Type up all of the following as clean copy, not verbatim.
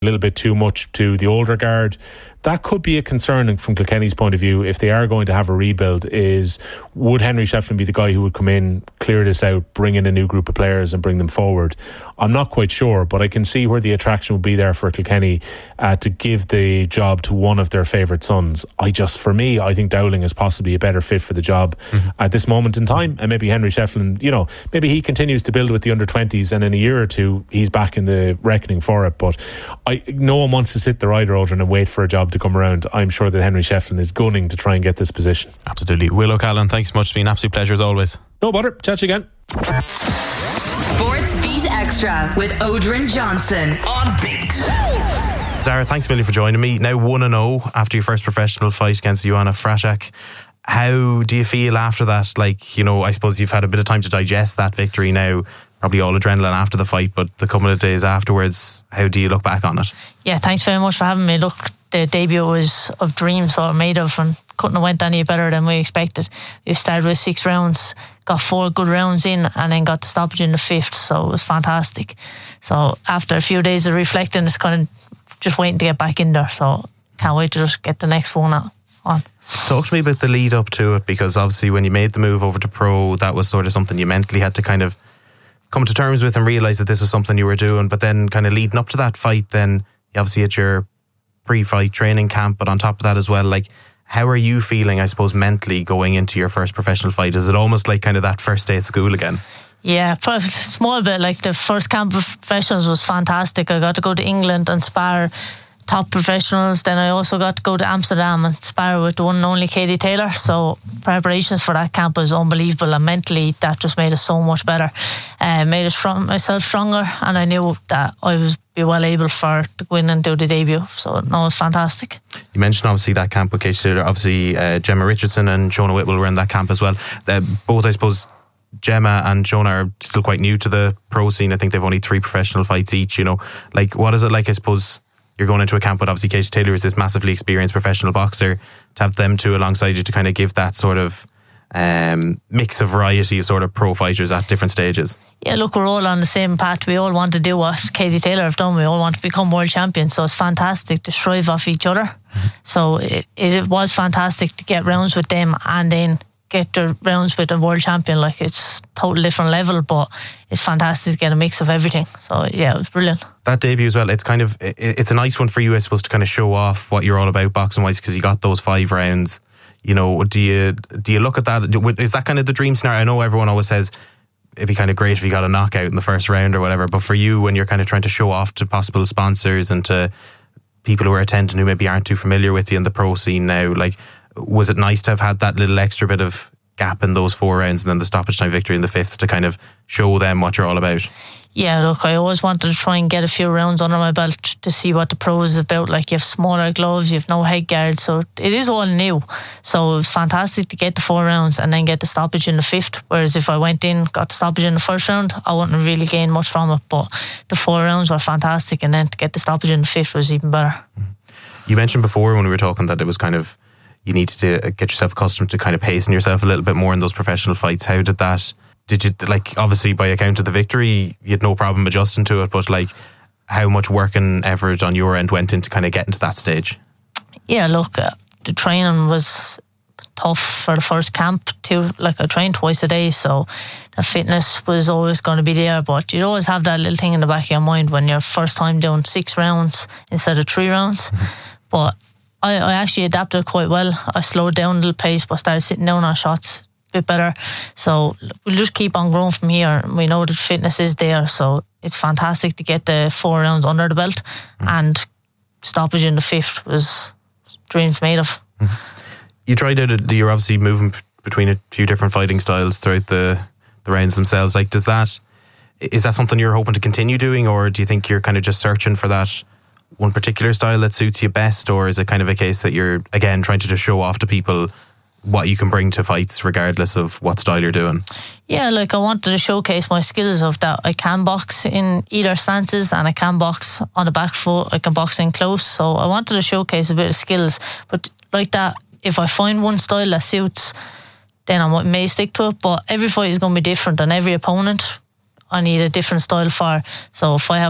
a little bit too much to the older guard. That could be a concern from Kilkenny's point of view if they are going to have a rebuild. Is would Henry Shefflin be the guy who would come in, clear this out, bring in a new group of players and bring them forward? I'm not quite sure, but I can see where the attraction would be there for Kilkenny to give the job to one of their favourite sons. For me, I think Dowling is possibly a better fit for the job at this moment in time. And maybe Henry Shefflin, maybe he continues to build with the under-20s and in a year or two he's back in the reckoning for it. But no one wants to sit there either, Odrin, and wait for a job to come around. I'm sure that Henry Shefflin is gunning to try and get this position. Absolutely. Will O'Callaghan, thanks so much. It's been an absolute pleasure as always. No bother. Chat to you again. Sports Beat Extra with Odrin Johnson on Beat. Zara, thanks a million for joining me. Now 1-0 after your first professional fight against Joanna Fraszak. How do you feel after that? I suppose you've had a bit of time to digest that victory now. Probably all adrenaline after the fight, but the couple of days afterwards, how do you look back on it? Yeah, thanks very much for having me. Look, the debut was of dreams, sort of made of, and couldn't have went any better than we expected. We started with 6 rounds, got 4 good rounds in, and then got the stoppage in the 5th, so it was fantastic. So after a few days of reflecting, it's kind of just waiting to get back in there, so can't wait to just get the next one on. Talk to me about the lead up to it, because obviously when you made the move over to pro, that was sort of something you mentally had to kind of come to terms with and realise that this was something you were doing. But then kind of leading up to that fight, then you obviously had your pre-fight training camp, but on top of that as well, how are you feeling, I suppose, mentally going into your first professional fight? Is it almost like kind of that first day at school again? Yeah, a small bit. The first camp of professionals was fantastic. I got to go to England and spar top professionals. Then I also got to go to Amsterdam and spar with the one and only Katie Taylor. So preparations for that camp was unbelievable, and mentally that just made us so much better. Made myself stronger, and I knew that I was be well able to go in and do the debut. So it was fantastic. You mentioned obviously that camp with Katie Taylor. Obviously Gemma Richardson and Jonah Whitwell were in that camp as well. Both, I suppose, Gemma and Jonah are still quite new to the pro scene. I think they've only 3 professional fights each. What is it like, I suppose, you're going into a camp with obviously Katie Taylor is this massively experienced professional boxer, to have them two alongside you to kind of give that sort of mix of variety of sort of pro fighters at different stages? Yeah, look, we're all on the same path. We all want to do what Katie Taylor have done. We all want to become world champions, so it's fantastic to strive off each other. So it was fantastic to get rounds with them and then get the rounds with a world champion. It's total different level, but it's fantastic to get a mix of everything. So yeah, it was brilliant. That debut as well, it's kind of, it's a nice one for you, I suppose, to kind of show off what you're all about boxing wise, because you got those 5 rounds. Do you look at that? Is that kind of the dream scenario? I know everyone always says it'd be kind of great if you got a knockout in the first round or whatever, but for you, when you're kind of trying to show off to possible sponsors and to people who are attending who maybe aren't too familiar with you in the pro scene now, was it nice to have had that little extra bit of gap in those 4 rounds and then the stoppage time victory in the 5th to kind of show them what you're all about? Yeah, look, I always wanted to try and get a few rounds under my belt to see what the pro is about. You have smaller gloves, you have no head guard, so it is all new. So it was fantastic to get the 4 rounds and then get the stoppage in the 5th. Whereas if I went in, got the stoppage in the first round, I wouldn't have really gained much from it. But the 4 rounds were fantastic, and then to get the stoppage in the 5th was even better. You mentioned before when we were talking that it was kind of, you needed to get yourself accustomed to kind of pacing yourself a little bit more in those professional fights. How did that... Did you, obviously by account of the victory, you had no problem adjusting to it, but how much work and effort on your end went into kind of getting to that stage? Yeah, look, the training was tough for the first camp too. I trained twice a day, so the fitness was always going to be there, but you'd always have that little thing in the back of your mind when you're first time doing 6 rounds instead of 3 rounds. But I actually adapted quite well. I slowed down a little pace, but started sitting down on shots bit better. So we'll just keep on growing from here. We know that fitness is there, so it's fantastic to get the 4 rounds under the belt, and stoppage in the 5th was dreams made of. You tried out, you're obviously moving between a few different fighting styles throughout the rounds themselves. Is that something you're hoping to continue doing, or do you think you're kind of just searching for that one particular style that suits you best, or is it kind of a case that you're again trying to just show off to people what you can bring to fights regardless of what style you're doing? Yeah, I wanted to showcase my skills of that. I can box in either stances, and I can box on the back foot, I can box in close, so I wanted to showcase a bit of skills. But that, if I find one style that suits, then I may stick to it, but every fight is going to be different, and every opponent I need a different style for. So if I have a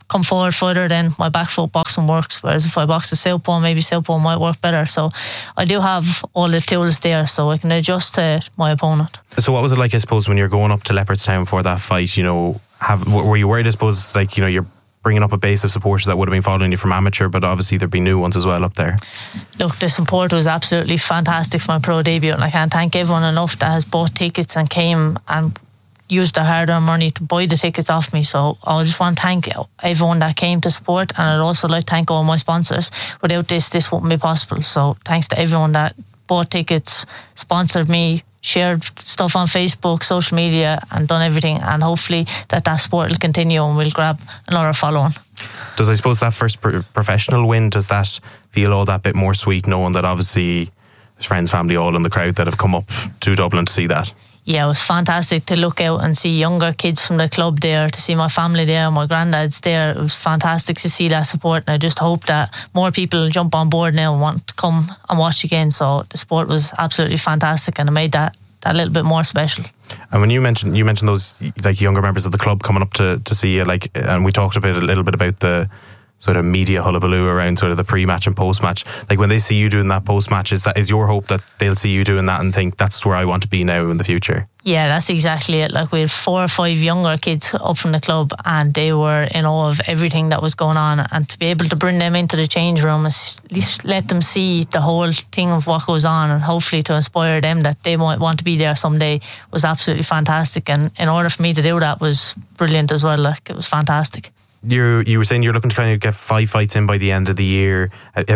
come forward further, then my back foot boxing works. Whereas if I box a southpaw, maybe southpaw might work better. So I do have all the tools there, so I can adjust to my opponent. So what was it like, I suppose, when you're going up to Leopardstown for that fight? You know, were you worried, I suppose, like, you know, you're bringing up a base of supporters that would have been following you from amateur, but obviously there'd be new ones as well up there? Look, the support was absolutely fantastic for my pro debut, and I can't thank everyone enough that has bought tickets and came and used their hard-earned money to buy the tickets off me. So I just want to thank everyone that came to support, and I'd also like to thank all my sponsors. Without this wouldn't be possible. So thanks to everyone that bought tickets, sponsored me, shared stuff on Facebook, social media, and done everything. And hopefully that sport will continue and we'll grab another following. Does, I suppose, that first professional win, does that feel all that bit more sweet, knowing that obviously there's friends, family all in the crowd that have come up to Dublin to see that? Yeah, it was fantastic to look out and see younger kids from the club there, to see my family there, my granddad's there. It was fantastic to see that support, and I just hope that more people jump on board now and want to come and watch again. So the sport was absolutely fantastic, and it made that little bit more special. And when you mentioned those like younger members of the club coming up to see you, like, and we talked a little bit about the sort of media hullabaloo around sort of the pre-match and post-match, like when they see you doing that post-match, is your hope that they'll see you doing that and think that's where I want to be now in the future? Yeah, that's exactly it. Like, we had 4 or 5 younger kids up from the club, and they were in awe of everything that was going on, and to be able to bring them into the change room, at least let them see the whole thing of what goes on, and hopefully to inspire them that they might want to be there someday, was absolutely fantastic. And in order for me to do that was brilliant as well. Like, it was fantastic. You were saying you're looking to kind of get 5 fights in by the end of the year.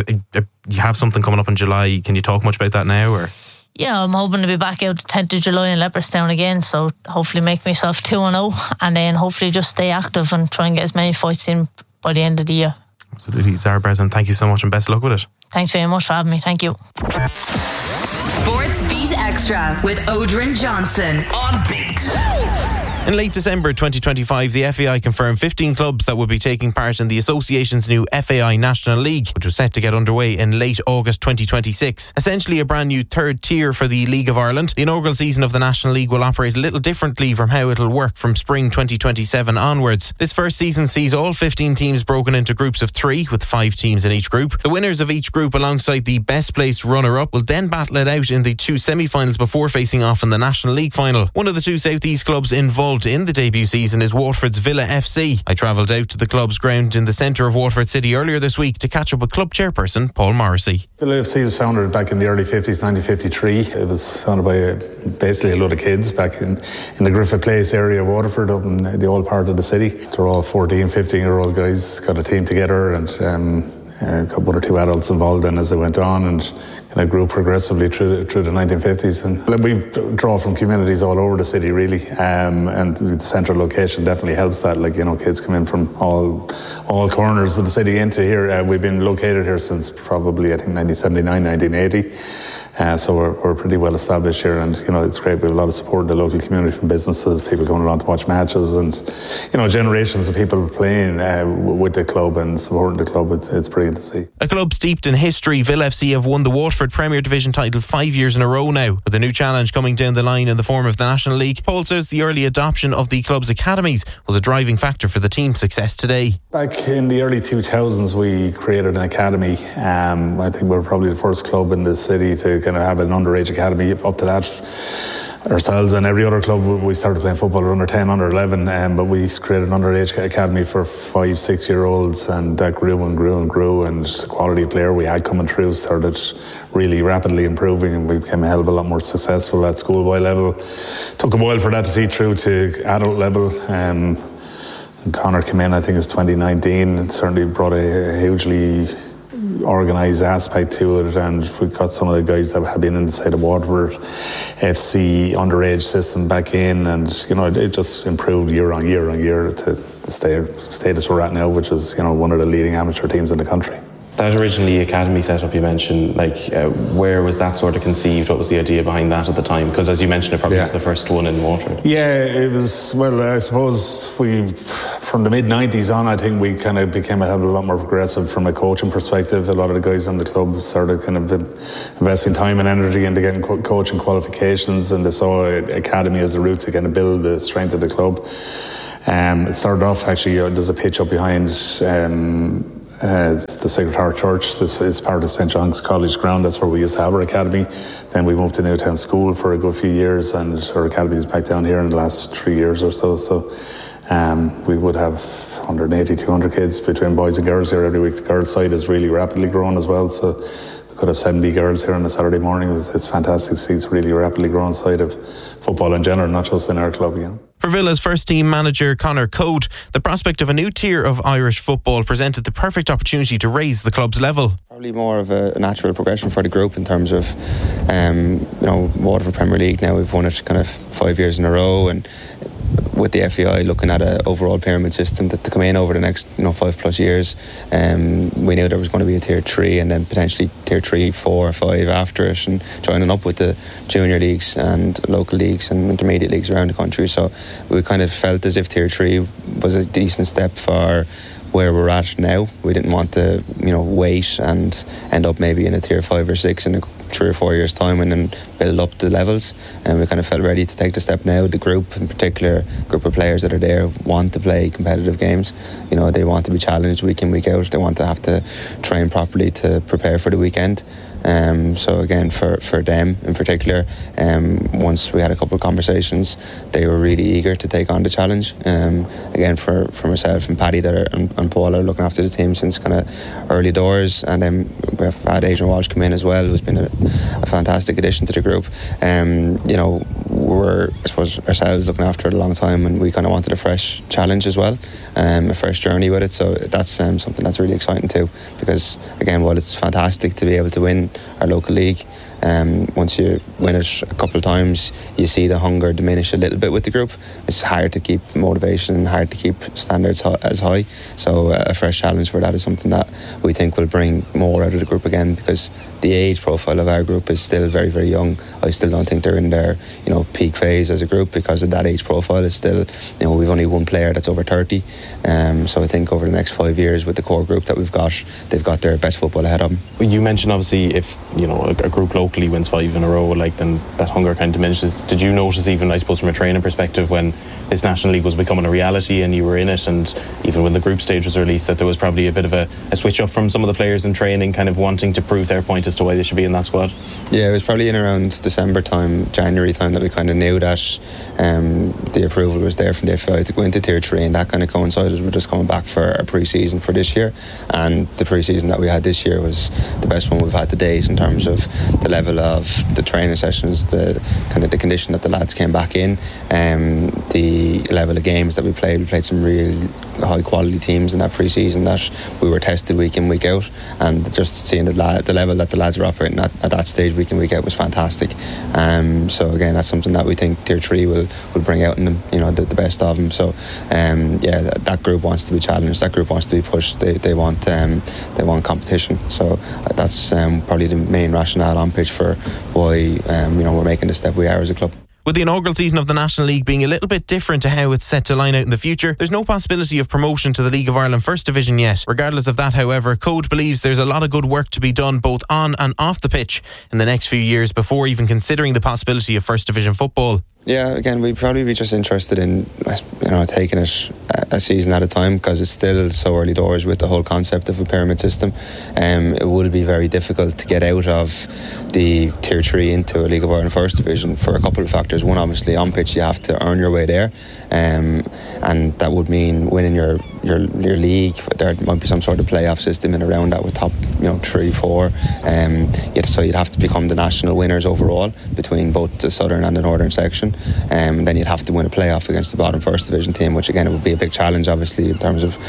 You have something coming up in July. Can you talk much about that now, or? Yeah, I'm hoping to be back out the 10th of July in Leopardstown again, so hopefully make myself 2-0, and then hopefully just stay active and try and get as many fights in by the end of the year. Absolutely. Zara Breslin, thank you so much and best of luck with it. Thanks very much for having me. Thank you. Sports Beat Extra with Odrin Johnson on Beat. In late December 2025, the FAI confirmed 15 clubs that would be taking part in the association's new FAI National League, which was set to get underway in late August 2026. Essentially a brand new third tier for the League of Ireland. The inaugural season of the National League will operate a little differently from how it'll work from spring 2027 onwards. This first season sees all 15 teams broken into groups of 3, with 5 teams in each group. The winners of each group, alongside the best placed runner-up, will then battle it out in the 2 semi-finals before facing off in the National League final. One of the 2 South East clubs involved in the debut season is Waterford's Villa FC. I travelled out to the club's ground in the centre of Waterford City earlier this week to catch up with club chairperson Paul Morrissey. Villa FC was founded back in the early 50s, 1953. It was founded by basically a load of kids back in the Griffith Place area of Waterford, up in the old part of the city. They're all 14, 15-year-old guys, got a team together, and got 1 or 2 adults involved then as it went on, and kind of grew progressively through the 1950s. And we draw from communities all over the city, really, and the central location definitely helps that. Like, you know, kids come in from all corners of the city into here. We've been located here since probably, I think, 1979, 1980. So we're pretty well established here, and, you know, it's great. We have a lot of support in the local community from businesses, people coming around to watch matches, and, you know, generations of people playing with the club and supporting the club. It's brilliant to see. A club steeped in history, Villa FC have won the Waterford Premier Division title 5 years in a row now, with a new challenge coming down the line in the form of the National League. Paul says the early adoption of the club's academies was a driving factor for the team's success today. Back in the early 2000s, we created an academy. I think we were probably the first club in the city to kind of have an underage academy. Up to that, ourselves and every other club, we started playing football under 10, under 11, but we created an underage academy for 5, 6 year olds, and that grew and grew and grew, and the quality of player we had coming through started really rapidly improving, and we became a hell of a lot more successful at schoolboy level. Took a while for that to feed through to adult level. And Conor came in, I think it was 2019, and certainly brought a hugely organised aspect to it, and we've got some of the guys that have been inside the Waterford FC underage system back in, and, you know, it just improved year on year on year to the status we're at now, which is, you know, one of the leading amateur teams in the country. That originally academy setup you mentioned, like, where was that sort of conceived? What was the idea behind that at the time? Because, as you mentioned, it probably was the first one in Waterford. Yeah, it was, well, I suppose from the mid-90s on, I think we kind of became a hell of a lot more progressive from a coaching perspective. A lot of the guys on the club started kind of investing time and energy into getting coaching qualifications, and they saw academy as a route to kind of build the strength of the club. It started off actually, there's a pitch up behind it's the Sacred Heart Church. This is part of St. John's College ground. That's where we used to have our academy. Then we moved to Newtown School for a good few years, and our academy is back down here in the last 3 years or so. So we would have 180, 200 kids between boys and girls here every week. The girls' side is really rapidly growing as well. So we could have 70 girls here on a Saturday morning. It's fantastic to see. It's a really rapidly growing side of football in general, not just in our club, you know. For Villa's first team manager Conor Code, the prospect of a new tier of Irish football presented the perfect opportunity to raise the club's level. Probably more of a natural progression for the group in terms of, Waterford Premier League. Now we've won it kind of 5 years in a row, and with the FAI looking at an overall pyramid system that to come in over the next 5+ years, we knew there was going to be a tier 3 and then potentially tier 3, 4, 5 after it, and joining up with the junior leagues and local leagues and intermediate leagues around the country. So we kind of felt as if tier 3 was a decent step for where we're at now. We didn't want to wait and end up maybe in a tier 5 or 6 in 3 or 4 years time and then build up the levels, and we kind of felt ready to take the step now. The group, in particular, group of players that are there, want to play competitive games. They want to be challenged week in, week out. They want to have to train properly to prepare for the weekend. So again, for them in particular, once we had a couple of conversations, they were really eager to take on the challenge. Again, for myself and Paddy and Paul are looking after the team since kind of early doors, and then we've had Adrian Walsh come in as well, who's been a fantastic addition to the group. We're, I suppose, ourselves looking after it a long time, and we kind of wanted a fresh challenge as well, a fresh journey with it. So that's something that's really exciting too, because again, while it's fantastic to be able to win our local league, once you win it a couple of times, you see the hunger diminish a little bit with the group. It's hard to keep motivation and hard to keep standards as high. So a fresh challenge for that is something that we think will bring more out of the group again, because the age profile of our group is still very, very young. I still don't think they're in their peak phase as a group because of that age profile. Is still, we've only one player that's over 30. So I think over the next 5 years with the core group that we've got, they've got their best football ahead of them. You mentioned obviously if a group locally wins 5 in a row, then that hunger kind of diminishes. Did you notice, even I suppose from a training perspective, when this National League was becoming a reality and you were in it, and even when the group stage was released, that there was probably a bit of a switch up from some of the players in training, kind of wanting to prove their point as to why they should be in that squad? Yeah, it was probably in around December time, January time, that we kind of knew that the approval was there from the FAI to go into tier 3, and that kind of coincided with us coming back for a pre-season for this year. And the pre-season that we had this year was the best one we've had to date in terms of the level of the training sessions, the kind of the condition that the lads came back in, the level of games that we played. We played some real high quality teams in that pre-season that we were tested week in, week out, and just seeing the level that the lads were operating at that stage week in, week out was fantastic. So again, that's something that we think tier 3 will bring out in them, the best of them. So that group wants to be challenged, that group wants to be pushed. They want competition. So that's probably the main rationale on pitch for why we're making the step we are as a club. With the inaugural season of the National League being a little bit different to how it's set to line out in the future, there's no possibility of promotion to the League of Ireland First Division yet. Regardless of that, however, Code believes there's a lot of good work to be done both on and off the pitch in the next few years before even considering the possibility of First Division football. Yeah, again, we'd probably be just interested in taking it a season at a time, because it's still so early doors with the whole concept of a pyramid system. It would be very difficult to get out of the tier 3 into a League of Ireland First Division for a couple of factors. One, obviously on pitch you have to earn your way there, and that would mean winning your league. There might be some sort of playoff system in around that with top 3, 4. So you'd have to become the national winners overall between both the southern and the northern section. And then you'd have to win a playoff against the bottom First Division team, which again, it would be a big challenge obviously in terms of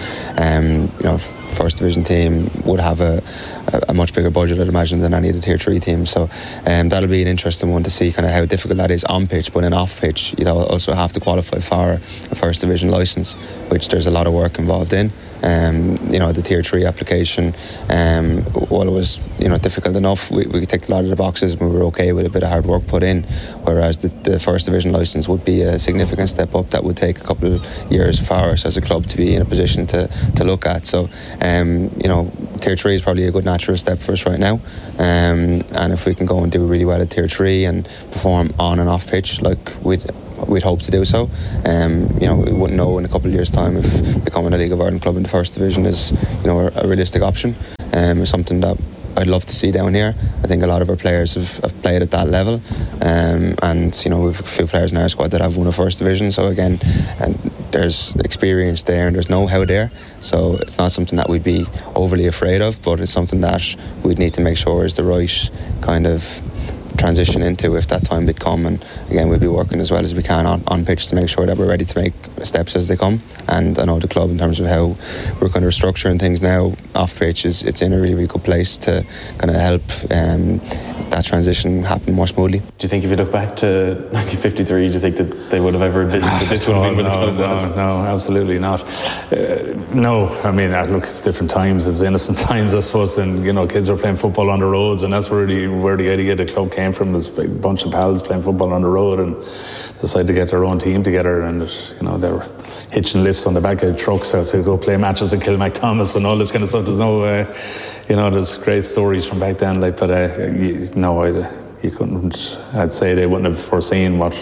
First Division team would have a much bigger budget, I'd imagine, than any of the tier 3 teams. So that'll be an interesting one to see kind of how difficult that is on pitch. But then off pitch, you'd also have to qualify for a First Division licence, which there's a lot of work involved in. The tier 3 application, while it was difficult enough, we ticked a lot of the boxes and we were okay with a bit of hard work put in, whereas the First Division licence would be a significant step up that would take a couple of years for us as a club to be in a position to look at. So tier 3 is probably a good natural step for us right now, and if we can go and do really well at tier 3 and perform on and off pitch like we'd hope to do so. We wouldn't know in a couple of years' time if becoming a League of Ireland club in the first division is a realistic option. It's something that I'd love to see down here. I think a lot of our players have played at that level, and we've a few players in our squad that have won a first division. So again, there's experience there and there's know-how there. So it's not something that we'd be overly afraid of, but it's something that we'd need to make sure is the right kind of transition into if that time did come. And again, we'll be working as well as we can on pitch to make sure that we're ready to make steps as they come. And I know the club, in terms of how we're kind of restructuring things now off pitch, it's in a really, really good place to kind of help that transition happen more smoothly. Do you think if you look back to 1953, do you think that they would have ever envisioned that this would have been where the club was? No, absolutely not. No, I mean, look, it's different times. It was innocent times, I suppose, and kids were playing football on the roads, and that's really where the idea of the club came from. There's a bunch of pals playing football on the road and decided to get their own team together, and they were hitching lifts on the back of trucks out to go play matches at Kilmacthomas and all this kind of stuff. There's no there's great stories from back then, you couldn't. I'd say they wouldn't have foreseen what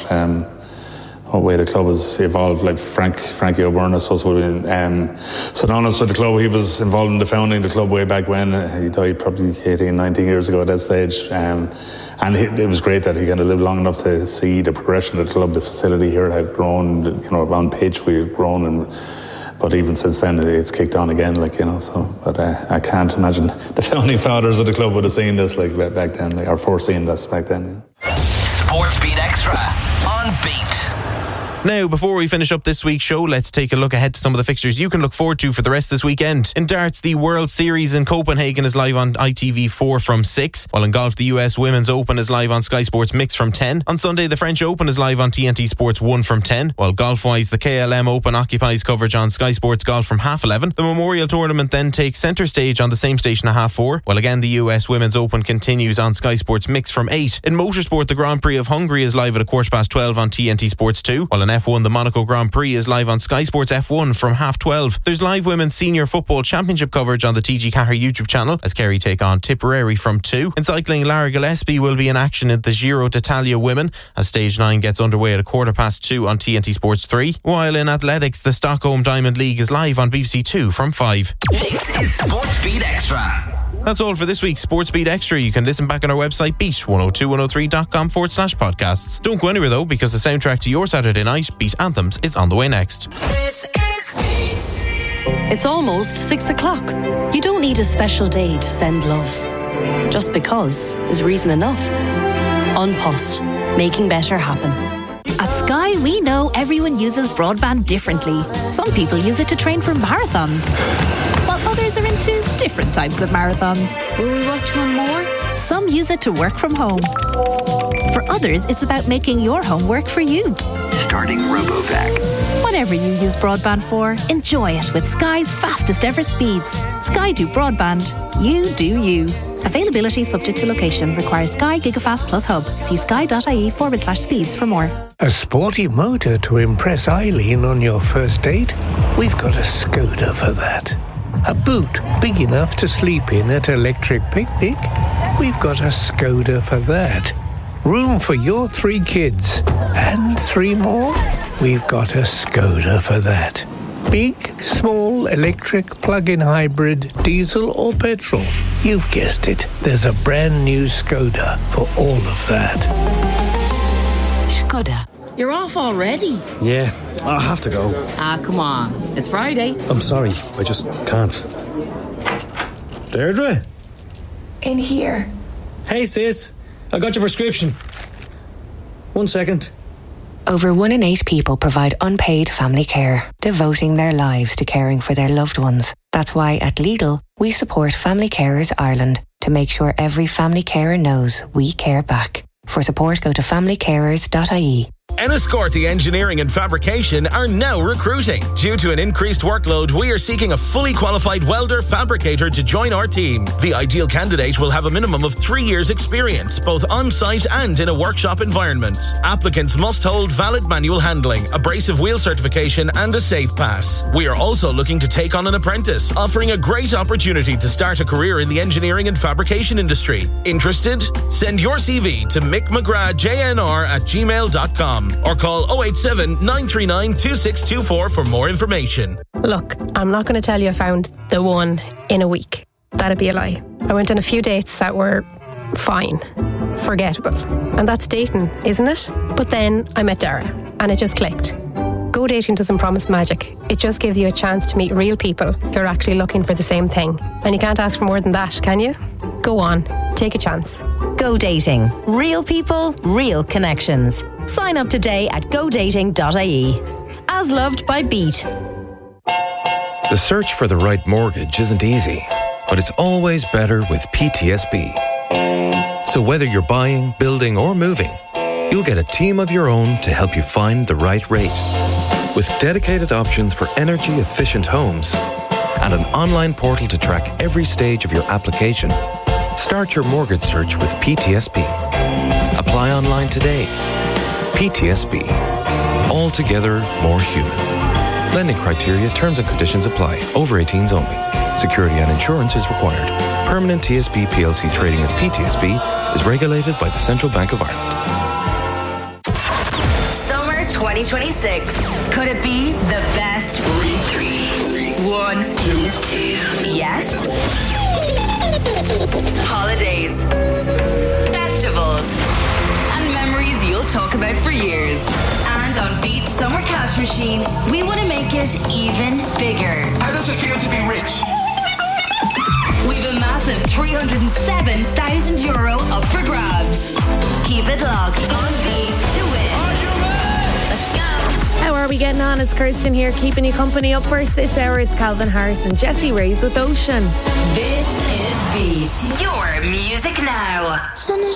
way the club has evolved. Like Frankie O'Byrne, I suppose, would have been synonymous with the club. He was involved in the founding of the club way back when. He died probably 18, 19 years ago at that stage. And it was great that he kind of lived long enough to see the progression of the club. The facility here had grown, on pitch we had grown, but even since then it's kicked on again, but I can't imagine the founding fathers of the club would have seen this back then, or foreseen this back then. Sports Beat Extra on Beat. Now, before we finish up this week's show, let's take a look ahead to some of the fixtures you can look forward to for the rest of this weekend. In darts, the World Series in Copenhagen is live on ITV4 from 6, while in golf, the US Women's Open is live on Sky Sports Mix from 10. On Sunday, the French Open is live on TNT Sports 1 from 10, while golf-wise, the KLM Open occupies coverage on Sky Sports Golf from 11:30. The Memorial Tournament then takes centre stage on the same station at 4:30, while again, the US Women's Open continues on Sky Sports Mix from 8. In motorsport, the Grand Prix of Hungary is live at 12:15 on TNT Sports 2, while in F1, the Monaco Grand Prix is live on Sky Sports F1 from 12:30. There's live Women's Senior Football Championship coverage on the TG Ceathair YouTube channel as Kerry take on Tipperary from 2. In cycling, Lara Gillespie will be in action in the Giro d'Italia Women as Stage 9 gets underway at 2:15 on TNT Sports 3. While in athletics, the Stockholm Diamond League is live on BBC 2 from 5. This is Sports Beat Extra. That's all for this week's Sports Beat Extra. You can listen back on our website, beat102103.com/podcasts. Don't go anywhere though, because the soundtrack to your Saturday night, Beat Anthems, is on the way next. This is Beat. It's almost 6 o'clock. You don't need a special day to send love. Just because is reason enough. An Post, making better happen. At Sky, we know everyone uses broadband differently. Some people use it to train for marathons, while others are into different types of marathons. Will we watch one more? Some use it to work from home. For others, it's about making your home work for you. Starting RoboVac. Whatever you use broadband for, enjoy it with Sky's fastest ever speeds. Sky do broadband. You do you. Availability subject to location. Requires Sky Gigafast Plus Hub. See sky.ie/speeds for more. A sporty motor to impress Eileen on your first date? We've got a Skoda for that. A boot big enough to sleep in at Electric Picnic? We've got a Skoda for that. Room for your 3 kids? And 3 more? We've got a Skoda for that. Big, small, electric, plug-in hybrid, diesel or petrol? You've guessed it. There's a brand new Skoda for all of that. Skoda. You're off already? Yeah, I have to go. Come on. It's Friday. I'm sorry, I just can't. Deirdre? In here. Hey sis, I got your prescription. 1 second. Over 1 in 8 people provide unpaid family care, devoting their lives to caring for their loved ones. That's why at Lidl, we support Family Carers Ireland to make sure every family carer knows we care back. For support, go to familycarers.ie. Enniscorthy Engineering and Fabrication are now recruiting. Due to an increased workload, we are seeking a fully qualified welder fabricator to join our team. The ideal candidate will have a minimum of 3 years experience, both on-site and in a workshop environment. Applicants must hold valid manual handling, abrasive wheel certification and a safe pass. We are also looking to take on an apprentice, offering a great opportunity to start a career in the engineering and fabrication industry. Interested? Send your CV to mickmcgrathjnr@gmail.com. beat.com or call 087 939 2624 for more information. Look, I'm not going to tell you I found the one in a week. That'd be a lie. I went on a few dates that were fine, forgettable. And that's dating, isn't it? But then I met Dara and it just clicked. Go Dating doesn't promise magic. It just gives you a chance to meet real people who are actually looking for the same thing. And you can't ask for more than that, can you? Go on, take a chance. Go Dating. Real people, real connections. Sign up today at godating.ie. As loved by Beat. The search for the right mortgage isn't easy, but it's always better with PTSB. So whether you're buying, building or moving, you'll get a team of your own to help you find the right rate. With dedicated options for energy-efficient homes and an online portal to track every stage of your application, start your mortgage search with PTSB. Apply online today. PTSB. Altogether more human. Lending criteria, terms and conditions apply. Over 18s only. Security and insurance is required. Permanent TSB PLC trading as PTSB is regulated by the Central Bank of Ireland. 2026. Could it be the best? 3, 1, 2. Yes. Holidays, festivals, and memories you'll talk about for years. And on Beat's Summer Cash Machine, we want to make it even bigger. How does it feel to be rich? We've a massive €307,000 up for grabs. Keep it locked on Beat to win. How are we getting on? It's Kirsten here, keeping you company. Up first this hour, it's Calvin Harris and Jessie Reyes with Ocean. This is Beat. Your music now. Sun is